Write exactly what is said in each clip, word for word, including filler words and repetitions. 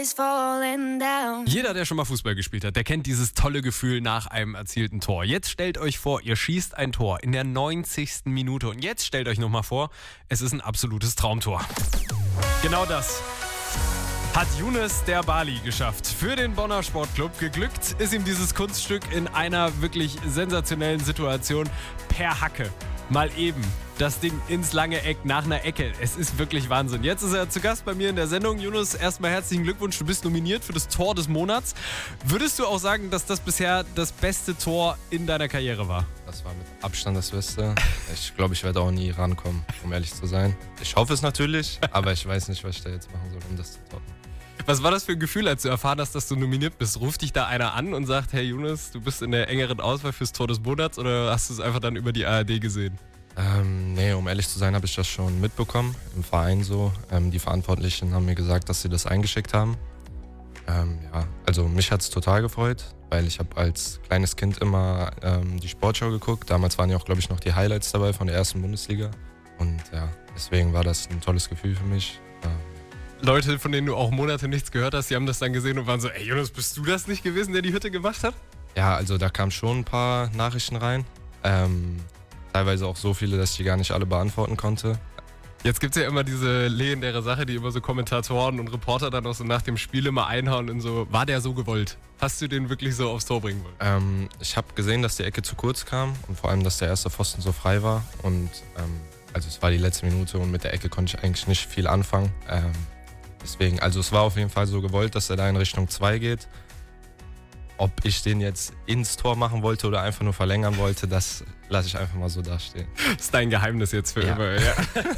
is falling down. Jeder, der schon mal Fußball gespielt hat, der kennt dieses tolle Gefühl nach einem erzielten Tor. Jetzt stellt euch vor, ihr schießt ein Tor in der neunzigsten Minute. Und jetzt stellt euch nochmal vor, es ist ein absolutes Traumtor. Genau das hat Younes der Bali geschafft. Für den Bonner Sportclub geglückt ist ihm dieses Kunststück in einer wirklich sensationellen Situation per Hacke. Mal eben das Ding ins lange Eck nach einer Ecke. Es ist wirklich Wahnsinn. Jetzt ist er zu Gast bei mir in der Sendung. Younes, erstmal herzlichen Glückwunsch. Du bist nominiert für das Tor des Monats. Würdest du auch sagen, dass das bisher das beste Tor in deiner Karriere war? Das war mit Abstand das Beste. Ich glaube, ich werde auch nie rankommen, um ehrlich zu sein. Ich hoffe es natürlich, aber ich weiß nicht, was ich da jetzt machen soll, um das zu toppen. Was war das für ein Gefühl, als du erfahren hast, dass du nominiert bist? Ruft dich da einer an und sagt, hey Younes, du bist in der engeren Auswahl fürs Tor des Monats, oder hast du es einfach dann über die A R D gesehen? Ähm, nee, um ehrlich zu sein, habe ich das schon mitbekommen, im Verein so. Ähm, die Verantwortlichen haben mir gesagt, dass sie das eingeschickt haben. Ähm, ja, also mich hat es total gefreut, weil ich habe als kleines Kind immer ähm, die Sportschau geguckt. Damals waren ja auch, glaube ich, noch die Highlights dabei von der ersten Bundesliga. Und ja, deswegen war das ein tolles Gefühl für mich. Ja. Leute, von denen du auch Monate nichts gehört hast, die haben das dann gesehen und waren so, ey Younes, bist du das nicht gewesen, der die Hütte gemacht hat? Ja, also da kamen schon ein paar Nachrichten rein. Ähm, teilweise auch so viele, dass ich die gar nicht alle beantworten konnte. Jetzt gibt es ja immer diese legendäre Sache, die immer so Kommentatoren und Reporter dann auch so nach dem Spiel immer einhauen und so, war der so gewollt? Hast du den wirklich so aufs Tor bringen wollen? Ähm, ich habe gesehen, dass die Ecke zu kurz kam und vor allem, dass der erste Pfosten so frei war. Und ähm, also es war die letzte Minute und mit der Ecke konnte ich eigentlich nicht viel anfangen. Ähm, deswegen, also es war auf jeden Fall so gewollt, dass er da in Richtung zwei geht. Ob ich den jetzt ins Tor machen wollte oder einfach nur verlängern wollte, das lasse ich einfach mal so dastehen. Das ist dein Geheimnis jetzt für Ja. immer. Ja.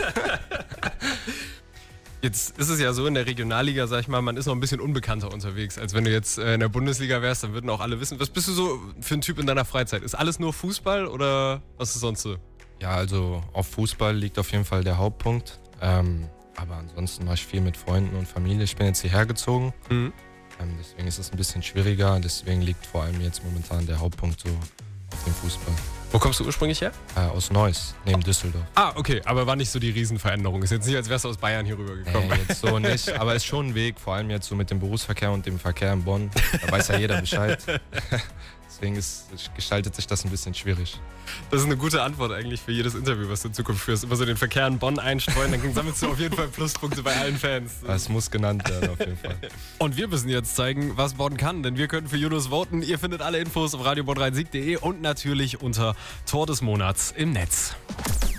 Jetzt ist es ja so in der Regionalliga, sag ich mal, man ist noch ein bisschen unbekannter unterwegs, als wenn du jetzt in der Bundesliga wärst, dann würden auch alle wissen. Was bist du so für ein Typ in deiner Freizeit? Ist alles nur Fußball oder was ist sonst so? Ja, also auf Fußball liegt auf jeden Fall der Hauptpunkt. Ähm, aber ansonsten mache ich viel mit Freunden und Familie. Ich bin jetzt hierher gezogen. Mhm. Ähm, deswegen ist es ein bisschen schwieriger. Deswegen liegt vor allem jetzt momentan der Hauptpunkt so auf dem Fußball. Wo kommst du ursprünglich her? Äh, aus Neuss, neben Düsseldorf. Ah, okay, aber war nicht so die Riesenveränderung. Ist jetzt nicht, als wärst du aus Bayern hier rübergekommen. Nee, jetzt so nicht, aber ist schon ein Weg, vor allem jetzt so mit dem Berufsverkehr und dem Verkehr in Bonn. Da weiß ja jeder Bescheid. Deswegen ist, gestaltet sich das ein bisschen schwierig. Das ist eine gute Antwort eigentlich für jedes Interview, was du in Zukunft führst. Immer so den Verkehr in Bonn einstreuen, dann sammelst du auf jeden Fall Pluspunkte bei allen Fans. Das muss genannt werden auf jeden Fall. Und wir müssen jetzt zeigen, was Bonn kann, denn wir können für Younes voten. Ihr findet alle Infos auf radio bonn sieg punkt de und natürlich unter Tor des Monats im Netz.